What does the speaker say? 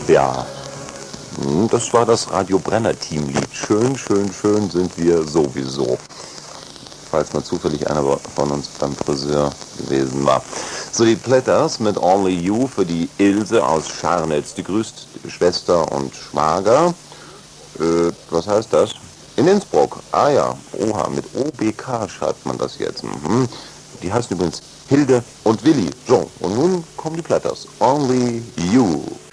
Ja, das war das Radio Brenner Teamlied. Schön, schön, schön sind wir sowieso. Falls mal zufällig einer von uns beim Friseur gewesen war. So, die Platters mit Only You für die Ilse aus Scharnitz. Die grüßt Schwester und Schwager. Was heißt das? In Innsbruck. Ah ja, oha, mit OBK schreibt man das jetzt. Die heißen übrigens Hilde und Willi. So, und nun kommen die Platters. Only You.